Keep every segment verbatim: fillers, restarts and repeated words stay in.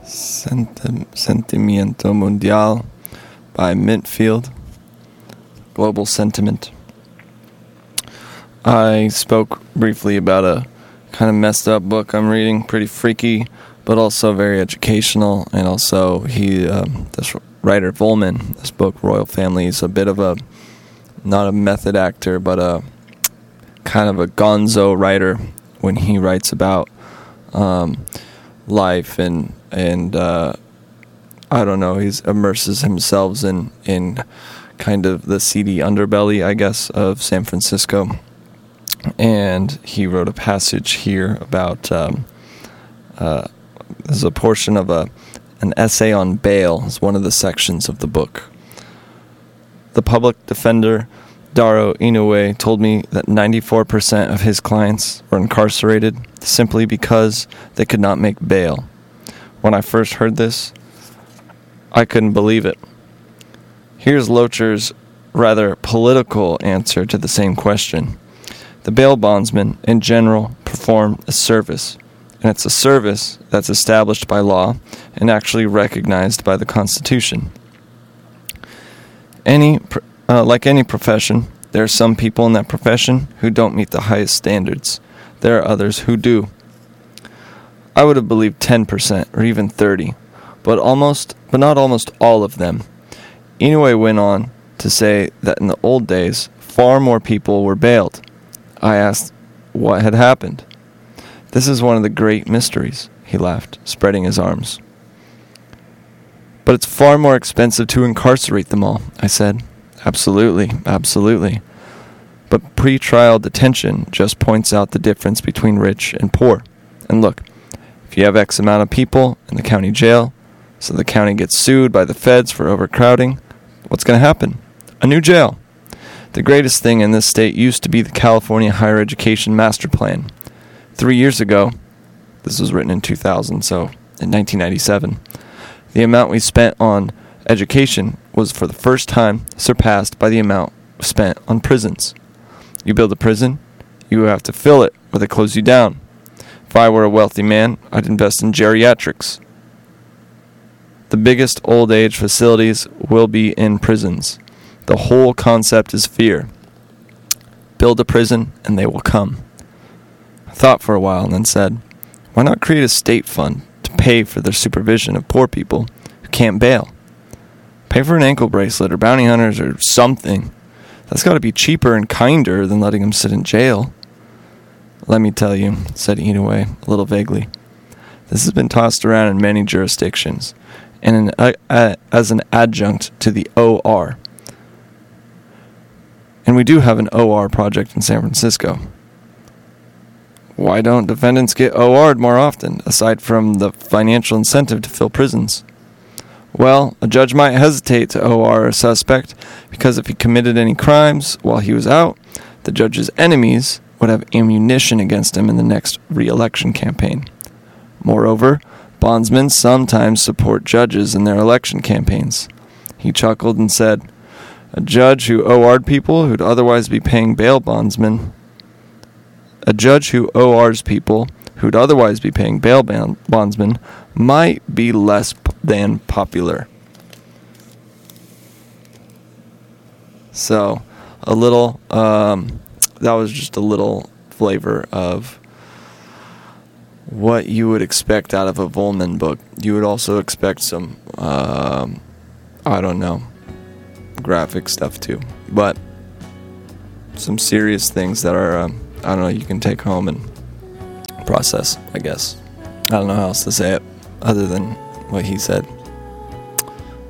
Senti- Sentimiento Mundial by Mintfield. Global Sentiment. I spoke briefly about a kind of messed up book I'm reading, pretty freaky, but also very educational. And also, he, um, this writer Volman, this book, Royal Family, is a bit of a, not a method actor, but a kind of a gonzo writer when he writes about um, life and, and uh, I don't know, he immerses himself in, in kind of the seedy underbelly, I guess, of San Francisco. And he wrote a passage here about, um, uh, this is a portion of a an essay on bail, is one of the sections of the book. The public defender, Daro Inoue, told me that ninety-four percent of his clients were incarcerated simply because they could not make bail. When I first heard this, I couldn't believe it. Here's Locher's rather political answer to the same question. The bail bondsmen, in general, perform a service, and it's a service that's established by law and actually recognized by the Constitution. Any, uh, like any profession, there are some people in that profession who don't meet the highest standards. There are others who do. I would have believed ten percent or even thirty, but almost, but not almost all of them. Inoue went on to say that in the old days, far more people were bailed. I asked what had happened. This is one of the great mysteries, he laughed, spreading his arms. But it's far more expensive to incarcerate them all, I said. Absolutely, absolutely. But pre-trial detention just points out the difference between rich and poor. And look, if you have X amount of people in the county jail, so the county gets sued by the feds for overcrowding, what's going to happen? A new jail. The greatest thing in this state used to be the California Higher Education Master Plan. Three years ago, this was written in two thousand, so in nineteen ninety-seven, the amount we spent on education was for the first time surpassed by the amount spent on prisons. You build a prison, you have to fill it or they close you down. If I were a wealthy man, I'd invest in geriatrics. The biggest old age facilities will be in prisons. The whole concept is fear. Build a prison and they will come. I thought for a while and then said, why not create a state fund to pay for the supervision of poor people who can't bail? Pay for an ankle bracelet or bounty hunters or something. That's got to be cheaper and kinder than letting them sit in jail. Let me tell you, said Inoue, a little vaguely. This has been tossed around in many jurisdictions, and in, uh, uh, as an adjunct to the O R. And we do have an O R project in San Francisco. Why don't defendants get O R'd more often, aside from the financial incentive to fill prisons? Well, a judge might hesitate to O R a suspect because if he committed any crimes while he was out, the judge's enemies would have ammunition against him in the next re-election campaign. Moreover, bondsmen sometimes support judges in their election campaigns. He chuckled and said, a judge who O R'd people who'd otherwise be paying bail bondsmen, a judge who O Rs people who'd otherwise be paying bail bondsmen might be less p- than popular. So, a little, um, that was just a little flavor of what you would expect out of a Volman book. You would also expect some, um, I don't know, graphic stuff too. But some serious things that are, um, I don't know, you can take home and process, I guess. I don't know how else to say it other than what he said.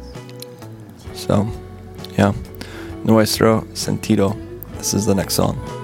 So, yeah. Nuestro Sentido. This is the next song.